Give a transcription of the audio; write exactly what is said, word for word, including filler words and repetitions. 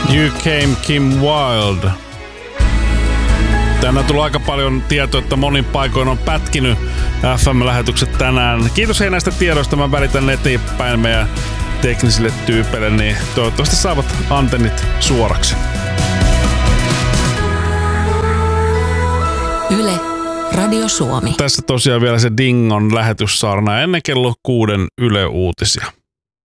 You Came Kim Wilde. Tänään tullut aika paljon tietoa, että monin paikoin on pätkinyt F M-lähetykset tänään. Kiitos hei näistä tiedoista. Mä välitän eteenpäin meidän teknisille tyypeille, niin toivottavasti saavat antennit suoraksi. Yle, Radio Suomi. Tässä tosiaan vielä se Dingon lähetyssaarna ennen kello kuuden Yle Uutisia.